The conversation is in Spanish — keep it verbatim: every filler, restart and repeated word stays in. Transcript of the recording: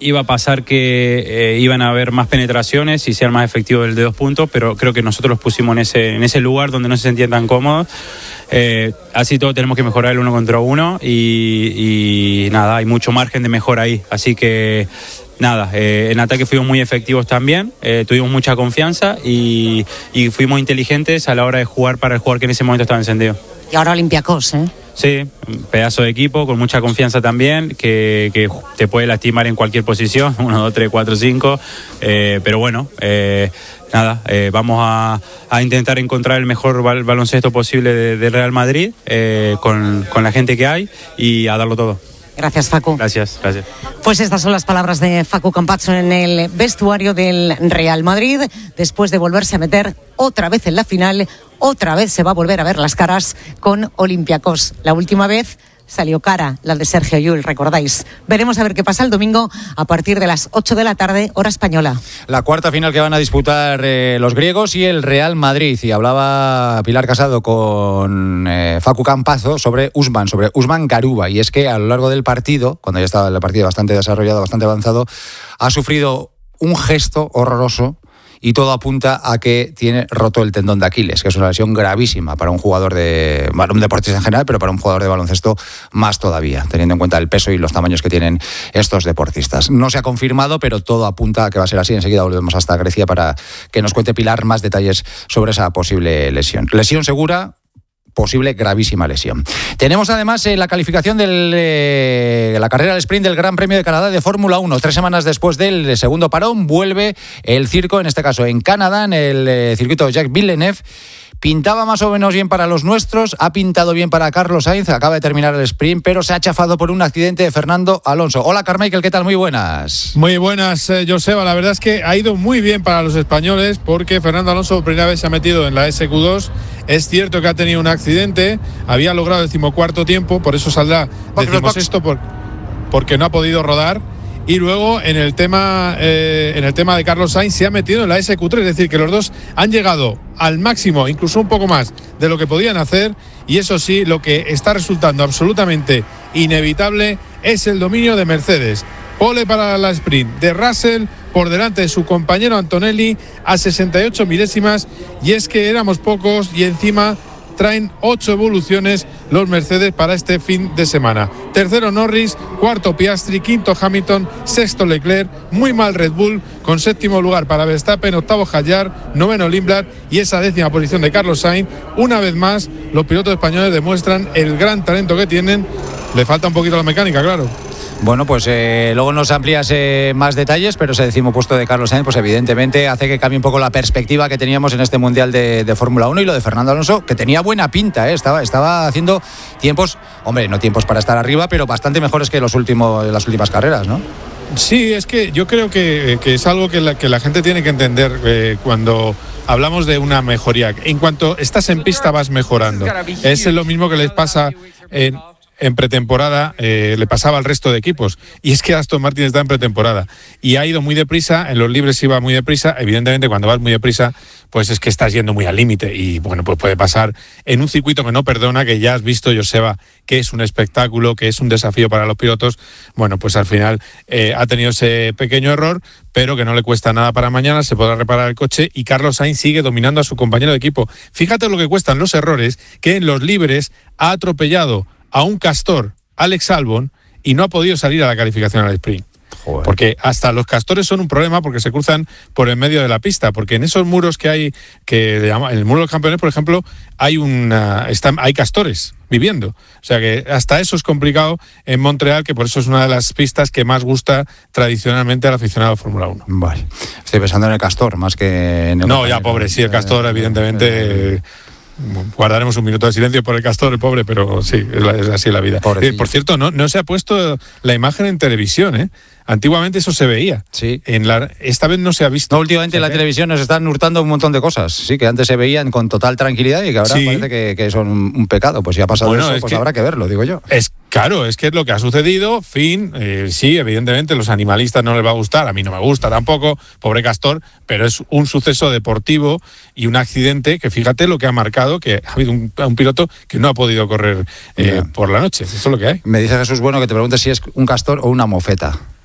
iba a pasar que eh, iban a haber más penetraciones y sean más efectivos el de dos puntos, pero creo que nosotros los pusimos en ese, en ese lugar donde no se sentían tan cómodos. Eh, así todo tenemos que mejorar el uno contra uno y, y nada, hay mucho margen de mejora ahí, así que nada, eh, en ataque fuimos muy efectivos también, eh, tuvimos mucha confianza y, y fuimos inteligentes a la hora de jugar para el jugador que en ese momento estaba encendido. Y ahora Olympiacos, ¿eh? Sí, un pedazo de equipo con mucha confianza también, que, que te puede lastimar en cualquier posición, uno, dos, tres, cuatro, cinco, eh, pero bueno, eh, nada, eh, vamos a, a intentar encontrar el mejor bal- baloncesto posible de, de Real Madrid eh, con, con la gente que hay y a darlo todo. Gracias, Facu. Gracias, gracias. Pues estas son las palabras de Facu Campazzo en el vestuario del Real Madrid. Después de volverse a meter otra vez en la final, otra vez se va a volver a ver las caras con Olympiacos. La última vez salió cara la de Sergio Llull, recordáis. Veremos a ver qué pasa el domingo a partir de las ocho de la tarde, hora española. La cuarta final que van a disputar eh, los griegos y el Real Madrid. Y hablaba Pilar Casado con eh, Facu Campazzo sobre Usman, sobre Usman Garuba. Y es que a lo largo del partido, cuando ya estaba el partido bastante desarrollado, bastante avanzado, ha sufrido un gesto horroroso. Y todo apunta a que tiene roto el tendón de Aquiles, que es una lesión gravísima para un jugador de, bueno, un deportista en general, pero para un jugador de baloncesto más todavía, teniendo en cuenta el peso y los tamaños que tienen estos deportistas. No se ha confirmado, pero todo apunta a que va a ser así. Enseguida volvemos hasta Grecia para que nos cuente Pilar más detalles sobre esa posible lesión. Lesión segura, posible gravísima lesión. Tenemos además eh, la calificación de eh, la carrera al sprint del Gran Premio de Canadá de Fórmula uno. Tres semanas después del segundo parón vuelve el circo, en este caso en Canadá, en el eh, circuito Jacques Villeneuve. Pintaba más o menos bien para los nuestros, ha pintado bien para Carlos Sainz, acaba de terminar el sprint, pero se ha chafado por un accidente de Fernando Alonso. Hola, Carmichael, ¿qué tal? Muy buenas. Muy buenas, eh, Joseba. La verdad es que ha ido muy bien para los españoles porque Fernando Alonso por primera vez se ha metido en la ese cu dos. Es cierto que ha tenido un accidente, había logrado decimocuarto tiempo, por eso saldrá decimosexto por, porque no ha podido rodar. Y luego en el tema eh, en el tema de Carlos Sainz se ha metido en la ese cu tres, es decir, que los dos han llegado al máximo, incluso un poco más de lo que podían hacer, y eso sí, lo que está resultando absolutamente inevitable es el dominio de Mercedes. Pole para la sprint de Russell por delante de su compañero Antonelli a sesenta y ocho milésimas, y es que éramos pocos y encima traen ocho evoluciones los Mercedes para este fin de semana. Tercero Norris, cuarto Piastri, quinto Hamilton, sexto Leclerc, muy mal Red Bull, con séptimo lugar para Verstappen, octavo Hadjar, noveno Lindblad y esa décima posición de Carlos Sainz. Una vez más, los pilotos españoles demuestran el gran talento que tienen. Le falta un poquito la mecánica, claro. Bueno, pues eh, luego nos amplías eh, más detalles, pero ese decimopuesto de Carlos Sainz, pues evidentemente hace que cambie un poco la perspectiva que teníamos en este Mundial de, de Fórmula uno, y lo de Fernando Alonso, que tenía buena pinta, ¿eh? estaba, estaba haciendo tiempos, hombre, no tiempos para estar arriba, pero bastante mejores que los últimos, las últimas carreras, ¿no? Sí, es que yo creo que, que es algo que la, que la gente tiene que entender eh, cuando hablamos de una mejoría. En cuanto estás en pista vas mejorando. Es lo mismo que les pasa en... en pretemporada, eh, le pasaba al resto de equipos, y es que Aston Martin está en pretemporada y ha ido muy deprisa, en los libres iba muy deprisa. Evidentemente cuando vas muy deprisa pues es que estás yendo muy al límite, y bueno, pues puede pasar en un circuito que no perdona, que ya has visto, Joseba, que es un espectáculo, que es un desafío para los pilotos. Bueno, pues al final eh, ha tenido ese pequeño error, pero que no le cuesta nada para mañana, se podrá reparar el coche, y Carlos Sainz sigue dominando a su compañero de equipo. Fíjate lo que cuestan los errores, que en los libres ha atropellado a un castor, Alex Albon, y no ha podido salir a la calificación al sprint. Joder. Porque hasta los castores son un problema porque se cruzan por el medio de la pista, porque en esos muros que hay, que en el muro de los campeones, por ejemplo, hay una, están, hay castores viviendo. O sea que hasta eso es complicado en Montreal, que por eso es una de las pistas que más gusta tradicionalmente al aficionado de Fórmula uno. Vale. Estoy pensando en el castor más que en el... No, ya pobre, sí, el castor evidentemente... Eh, guardaremos un minuto de silencio por el castor, el pobre, pero sí, es, la, es así la vida. Eh, por cierto, no, no se ha puesto la imagen en televisión, ¿eh? Antiguamente eso se veía. Sí. En la, esta vez no se ha visto. No, últimamente en la televisión nos están hurtando un montón de cosas. Sí, que antes se veían con total tranquilidad y que ahora sí. parece que, que son un pecado. Pues si ha pasado bueno, eso, pues que habrá que verlo, digo yo. Es claro, es que es lo que ha sucedido. Fin, eh, sí, evidentemente los animalistas no les va a gustar, a mí no me gusta tampoco, pobre castor, pero es un suceso deportivo y un accidente que fíjate lo que ha marcado, que ha habido un, un piloto que no ha podido correr eh, por la noche. Eso es lo que hay. Me dice Jesús Bueno que te preguntes si es un castor o una mofeta.